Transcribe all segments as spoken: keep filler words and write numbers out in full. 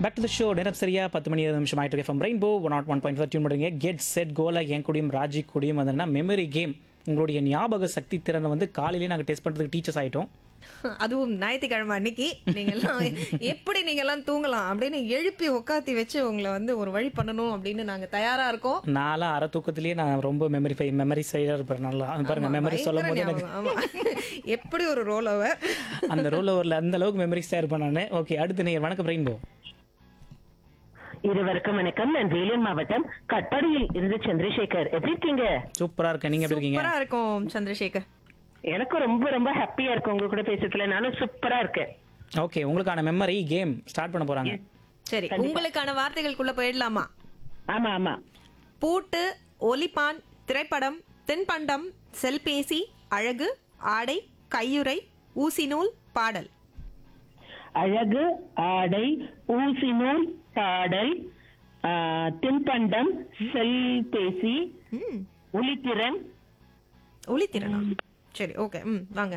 Back to the show. நேரம் சரியா பத்து மணி இருபது நிமிஷம் ஆயிட்டு இருக்கு. Rainbow one not one point four tune பண்ணுறீங்க. கெட் செட் கோலா என் கூடியும் ராஜி கூடியும் வந்ததுன்னா மெமரி கேம். உங்களுடைய ஞாபக சக்தி திறனை வந்து காலையிலேயே நாங்கள் டெஸ்ட் பண்ணுறதுக்கு டீச்சர்ஸ் ஆகிட்டோம். அதுவும் ஞாயிற்றுக்கிழமை அன்னைக்கு நீங்கெல்லாம் எப்படி நீங்கெல்லாம் தூங்கலாம் அப்படின்னு எழுப்பி உட்காத்தி வச்சு உங்களை வந்து ஒரு வழி பண்ணணும் அப்படின்னு நாங்க தயாரா இருக்கோம். நான்லாம் அரை தூக்கத்திலேயே நான் ரொம்ப மெமரி ஃபை மெமரி சைடாக இருப்பேன். நல்லா அது பாருங்க, மெமரி சொல்லும் போது எனக்கு ஆமா எப்படி ஒரு ரோல் ஓவர். அந்த ரோல் ஓவரில் அந்த அளவுக்கு மெமரிஸாக இருப்பேன் நான். ஓகே, அடுத்து நீங்கள் வணக்கம் ரெயின்போ. இருவருக்கும் வணக்கம். நான் வேலூர் மாவட்டம் கட்பாடியில் இருந்து சந்திரசேகர். எப்படி இருக்கீங்க? சூப்பராக இருக்கேன். நீங்கள் எப்படி இருக்கீங்க? சூப்பரா இருக்கும் சந்திரசேகர். எனக்கும் ரொம்ப ரொம்ப ஹாப்பியா இருக்கு உங்க கூட பேசுறதுல. நானும் சூப்பரா இருக்கேன். ஓகே, உங்களுக்கான மெமரி கேம் ஸ்டார்ட் பண்ண போறாங்க. சரி, உங்களுக்கான வார்த்தைகளுக்குள்ள போயிடலாமா? ஆமா ஆமா. பூட்டு, ஒலிப்பான், திரைப்படம், தின்பண்டம், செல்பேசி, அழகு, ஆடை, கையுறை, ஊசிநூல், பாடல். அழகு, ஆடை, ஊசிநூல், பாடல், ஆ, தின்பண்டம், செல்பேசி, ம், ஒளித்திறன், ஒளித்திறனா? சரி, ஓகே. ம், வாங்க.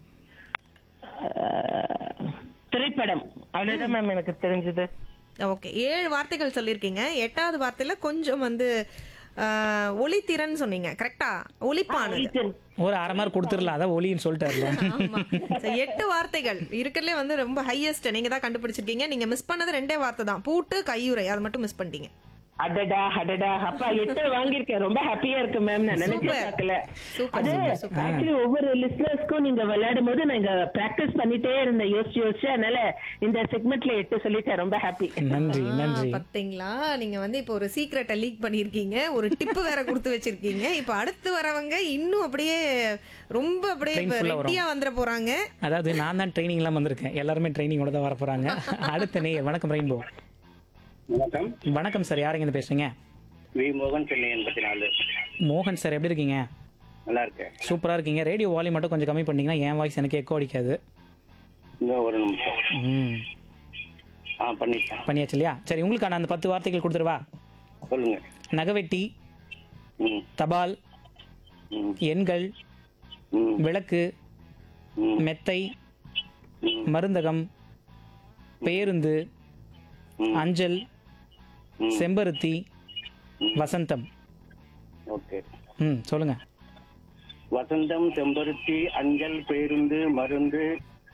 ஆ, திரைப்படம். அவ்வளவுதான் மேம் எனக்கு தெரிஞ்சது. ஓகே, ஏழு வார்த்தைகள் சொல்லியிருக்கீங்க. எட்டாவது வார்த்தையில கொஞ்சம் வந்து ஆஹ், ஒளித்திறன் சொன்னீங்க. கரெக்டா? ஒலிப்பான். ஒளித்திறன். ஒரு அரை மார்க் கொடுத்துடலாம், அதான் ஒலின்னு சொல்லிட்டாருல. ஆமா. So, எட்டு வார்த்தைகள் இருக்கிறதுலே வந்து ரொம்ப ஹையஸ்ட் நீங்க தான் கண்டுபிடிச்சிருக்கீங்க. நீங்க மிஸ் பண்ணது ரெண்டே வார்த்தை தான், பூட்டு, கையுறை. அதை மட்டும் மிஸ் பண்ணிட்டீங்க. அடடா அடடா, அப்பா எட்டு வாங்கியிருக்கேன். ரொம்ப ஹாப்பியா இருக்கு மேம். நான் நினைச்சு Super. பார்க்கல. Super, அது super, super. ஆக்சுவலி ஒவ்வொரு லிஸ்னர்ஸ்க்கும் நீங்க விளையாடும் போது நாங்க பிராக்டிஸ் பண்ணிட்டே இருந்தேன், யோசிச்சு யோசிச்சு. அதனால இந்த செக்மெண்ட்ல எட்டு சொல்லிட்டேன். ரொம்ப ஹாப்பி. நன்றி நன்றி. ஆ, பாத்தீங்களா, நீங்க வந்து இப்போ ஒரு சீக்ரெட்டை லீக் பண்ணிருக்கீங்க, ஒரு டிப் வேற கொடுத்து வச்சிருக்கீங்க. இப்போ அடுத்து வரவங்க இன்னும் அப்படியே ரொம்ப அப்படியே Train full-ஆ வரும். ரெட்டியா வந்துட போறாங்க. அதாவது நான் தான் ட்ரைனிங்லாம் வந்திருக்கேன். எல்லாருமே ட்ரைனிங்கோட தான் வர போறாங்க. அடுத்த நீ வணக்கம் ரெயின்போ. வணக்கம். வணக்கம் சார், யார் எங்க பேசுறீங்க? வி மோகன், சென்னை எண்பத்தி நாலு. மோகன் சார், எப்படி இருக்கீங்க? நல்லா இருக்கேன். சூப்பரா இருக்கீங்க. ரேடியோ வால்யூம் மட்டும் கொஞ்சம் கம்மி பண்ணீங்கன்னா என் வாய்ஸ் எனக்கு எக்கோ அடிக்காது. இன்னும் ஒரு நிமிஷம். ம், ஆ பண்ணிட்டேன். பண்ணியாச்சு இல்லையா? சரி, உங்களுக்கான அந்த பத்து வார்த்தைகள் கொடுத்துருவா. சொல்லுங்க. நகவெட்டி, ம் தபால், ம் எண்கள், ம் விளக்கு, ம் மெத்தை, ம் மருந்தகம், பேருந்து, ம். அஞ்சல், ம். செம்பருத்தி, ம். வசந்தம். ஓகே. ம், சொல்லுங்க. வசந்தம், செம்பருத்தி, அஞ்சல், பேருந்து, மருந்து,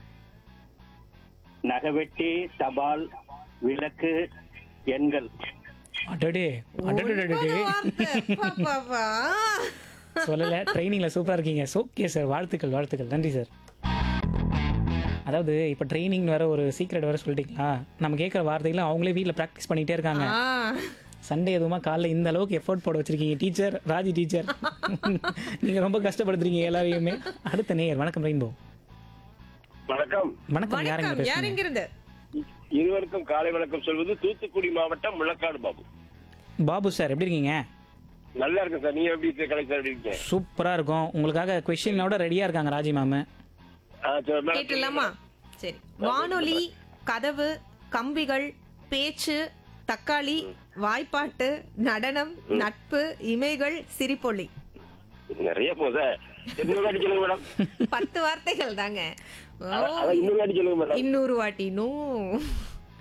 நகவெட்டி, தபால், விளக்கு, எண்கள். அடடே அடடடடே. ஒன்பது வார்த்தை. அப்பா, அப்பா, அப்பா. சொல்லல, ட்ரைனிங்ல சூப்பரா இருக்கீங்க. ஓகே சார், வாழ்த்துக்கள் வாழ்த்துக்கள். நன்றி சார். அதாவது இப்போ ட்ரைனிங் வேற ஒரு சீக்ரெட் வேற சொல்லிட்டீங்களா? நம்ம கேட்குற வார்த்தைகளை அவங்களே வீட்டில் ப்ராக்டிஸ் பண்ணிட்டே இருக்காங்க. ஆ, சண்டே எதுவுமா காலைல இந்த அளவுக்கு எஃபோர்ட் போட வச்சிருக்கீங்க டீச்சர், ராஜி டீச்சர். நீங்க ரொம்ப கஷ்டப்படுத்துறீங்க எல்லாரையுமே. அடுத்த நேயர் வணக்கம் ரெயின்போ. வணக்கம். வணக்கம், யாருங்க வணக்கம். யார் பேசுறீங்க? எங்கிருந்து? இருவருக்கும் காலை வணக்கம் சொல்வது தூத்துக்குடி மாவட்டம் முள்ளக்காடு பாபு. பாபு சார், எப்படி இருக்கீங்க? நல்லா இருக்கேன் சார். நீங்க எப்படி இருக்கீங்க? கலை சார் எப்படி இருக்கீங்க? சூப்பரா இருக்கும். உங்களுக்காக கொஸ்டினோட ரெடியா இருக்காங்க ராஜி மேம். ஆ, சரி, மேடம். கேட்டுலாமா? சரி. வானொலி, கதவு, கம்பிகள், பேச்சு, தக்காளி, வாய்ப்பாட்டு, நடனம், நட்பு, இமைகள், சிரிப்பொலி. நிறைய போதா. இன்னொரு வாட்டி சொல்லுங்க மேடம். பத்து வார்த்தைகள் தாங்க. ஓ, அதான் இன்னொரு வாட்டி சொல்லுங்க மேடம். இன்னொரு வாட்டி நோ